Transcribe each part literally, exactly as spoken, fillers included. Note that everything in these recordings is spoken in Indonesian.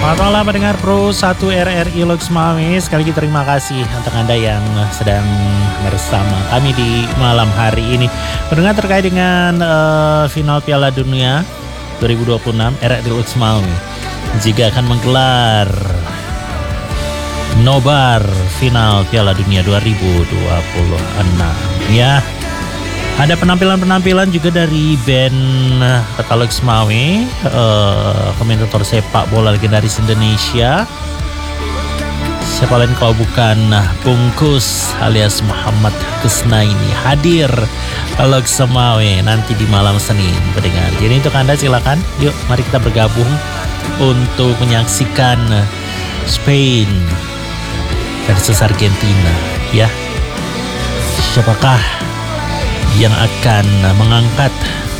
Selamat malam mendengar Pro satu R R I Lux Mami. Sekali lagi terima kasih untuk Anda yang sedang bersama kami di malam hari ini. Mendengar terkait dengan uh, final Piala Dunia dua ribu dua puluh enam, R R I Lux Mami juga akan menggelar nobar final Piala Dunia dua ribu dua puluh enam. Ya, ada penampilan-penampilan juga dari band Lux Mawe, uh, komentator sepak bola legendaris Indonesia. Siapa lain kalau bukan Bungkus alias Muhammad Kusnaini hadir Lux Mawe nanti di malam Senin pendengar. Jadi untuk Anda silakan, yuk mari kita bergabung untuk menyaksikan Spain versus Argentina. Ya, siapakah yang akan mengangkat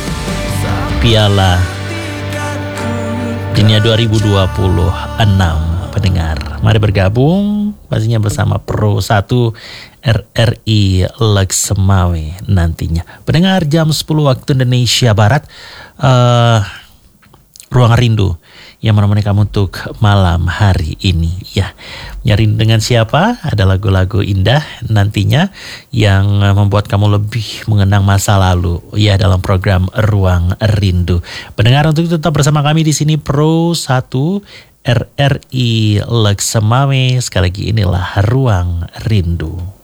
Piala Dunia dua ribu dua puluh enam pendengar? Mari bergabung pastinya bersama Pro satu R R I Lux Mawe nantinya. Pendengar jam sepuluh waktu Indonesia Barat, uh, Ruang Rindu yang menemani kamu untuk malam hari ini. Ya, nyari dengan siapa? Ada lagu-lagu indah nantinya yang membuat kamu lebih mengenang masa lalu. Ya, dalam program Ruang Rindu. Pendengar, untuk tetap bersama kami di sini Pro satu R R I Lux Mawe. Sekali lagi inilah Ruang Rindu.